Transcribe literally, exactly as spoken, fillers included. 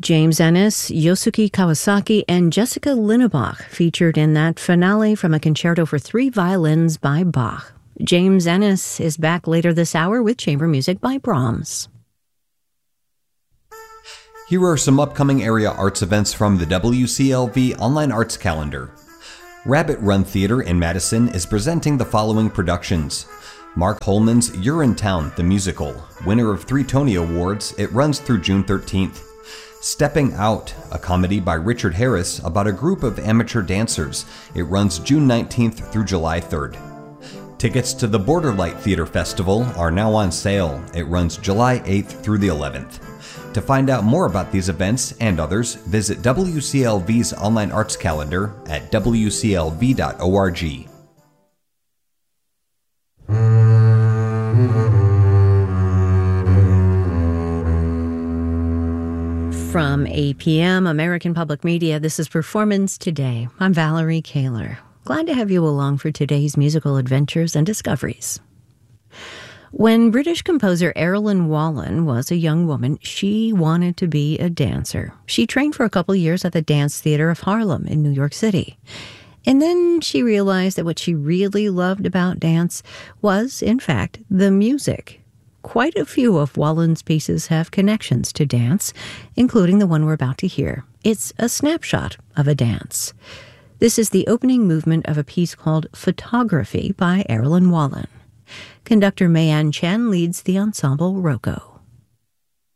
James Ennis, Yosuke Kawasaki, and Jessica Linnebach featured in that finale from a concerto for three violins by Bach. James Ennis is back later this hour with chamber music by Brahms. Here are some upcoming area arts events from the W C L V Online Arts Calendar. Rabbit Run Theater in Madison is presenting the following productions. Mark Holman's Urinetown, the musical. Winner of three Tony Awards, it runs through June thirteenth. Stepping Out, a comedy by Richard Harris about a group of amateur dancers. It runs June nineteenth through July third. Tickets to the Borderlight Theater Festival are now on sale. It runs July eighth through the eleventh. To find out more about these events and others, visit W C L V's online arts calendar at w c l v dot org. From A P M, American Public Media, this is Performance Today. I'm Valerie Kaler. Glad to have you along for today's musical adventures and discoveries. When British composer Erilyn Wallen was a young woman, she wanted to be a dancer. She trained for a couple years at the Dance Theater of Harlem in New York City. And then she realized that what she really loved about dance was, in fact, the music. Quite a few of Wallen's pieces have connections to dance, including the one we're about to hear. It's a snapshot of a dance. This is the opening movement of a piece called Photography by Erilyn Wallen. Conductor Mayan Chen leads the ensemble Rocco.